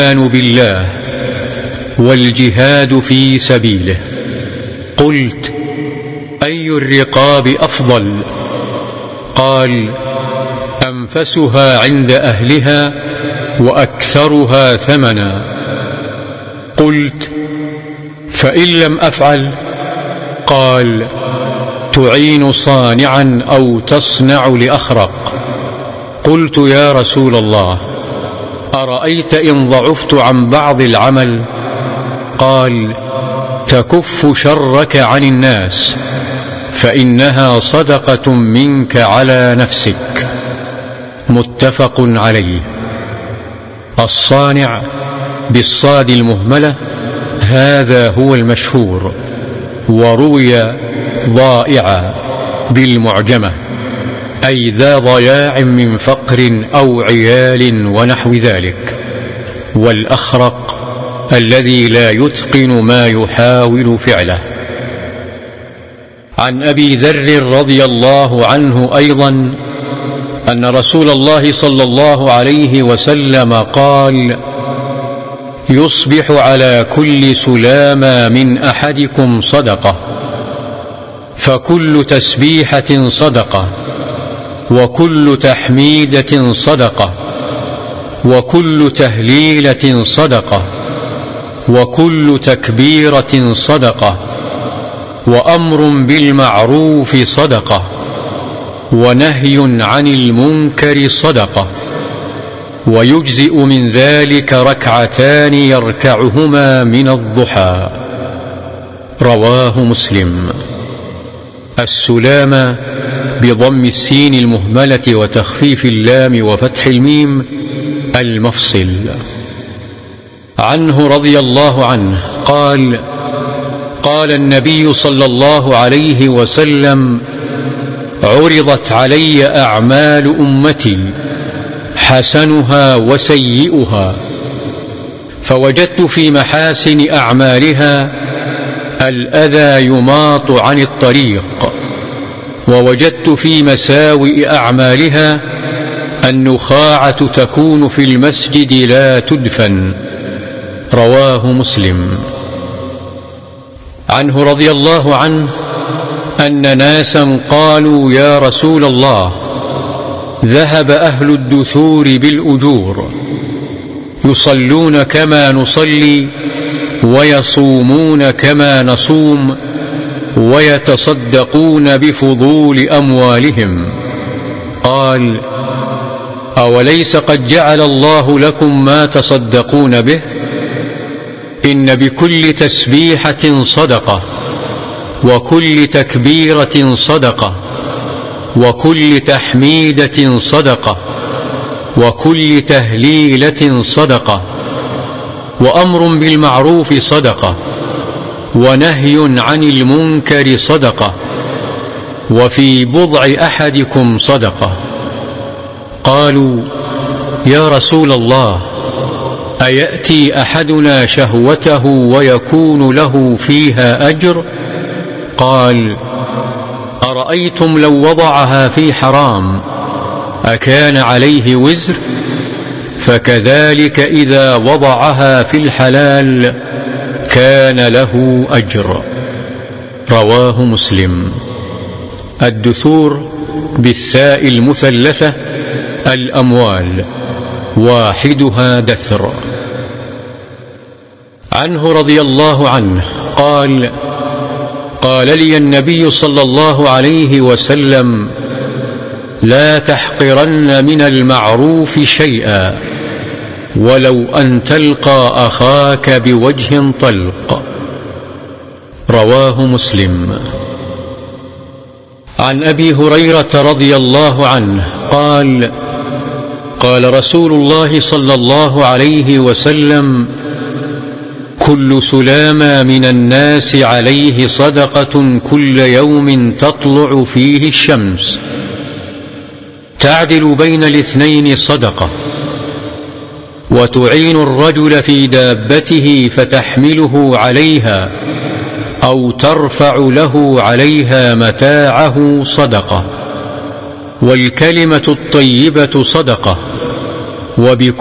الإيمان بالله والجهاد في سبيله. قلت: أي الرقاب أفضل؟ قال: أنفسها عند أهلها وأكثرها ثمنا. قلت: فإن لم أفعل؟ قال: تعين صانعا أو تصنع لأخرق. قلت: يا رسول الله، أرأيت إن ضعفت عن بعض العمل؟ قال: تكف شرك عن الناس، فإنها صدقة منك على نفسك. متفق عليه. الصانع بالصاد المهملة هذا هو المشهور، وروي ضائعا بالمعجمة، أي ذا ضياع من فقر أو عيال ونحو ذلك. والأخرق الذي لا يتقن ما يحاول فعله. عن أبي ذر رضي الله عنه أيضا أن رسول الله صلى الله عليه وسلم قال: يصبح على كل سلامة من أحدكم صدقة، فكل تسبيحة صدقة، وكل تحميدة صدقة، وكل تهليلة صدقة، وكل تكبيرة صدقة، وأمر بالمعروف صدقة، ونهي عن المنكر صدقة، ويجزئ من ذلك ركعتان يركعهما من الضحى. رواه مسلم. السلامة بضم السين المهملة وتخفيف اللام وفتح الميم المفصل. عنه رضي الله عنه قال: قال النبي صلى الله عليه وسلم: عرضت علي أعمال أمتي حسنها وسيئها، فوجدت في محاسن أعمالها الأذى يماط عن الطريق، ووجدت في مساوئ أعمالها النخاعة تكون في المسجد لا تدفن. رواه مسلم. عنه رضي الله عنه أن ناسا قالوا: يا رسول الله، ذهب أهل الدثور بالأجور، يصلون كما نصلي، ويصومون كما نصوم، ويتصدقون بفضول أموالهم. قال: أوليس قد جعل الله لكم ما تصدقون به؟ إن بكل تسبيحة صدقة، وكل تكبيرة صدقة، وكل تحميدة صدقة، وكل تهليلة صدقة، وأمر بالمعروف صدقة، ونهي عن المنكر صدقة، وفي بضع أحدكم صدقة. قالوا: يا رسول الله، أيأتي أحدنا شهوته ويكون له فيها أجر؟ قال: أرأيتم لو وضعها في حرام أكان عليه وزر؟ فكذلك إذا وضعها في الحلال كان له أجر. رواه مسلم. الدثور بالثاء المثلثة الأموال، واحدها دثر. عنه رضي الله عنه قال: قال لي النبي صلى الله عليه وسلم: لا تحقرن من المعروف شيئا، ولو أن تلقى أخاك بوجه طلق. رواه مسلم. عن أبي هريرة رضي الله عنه قال: قال رسول الله صلى الله عليه وسلم: كل سلامة من الناس عليه صدقة كل يوم تطلع فيه الشمس، تعدل بين الاثنين صدقة، وتعين الرجل في دابته فتحمله عليها أو ترفع له عليها متاعه صدقة، والكلمة الطيبة صدقة،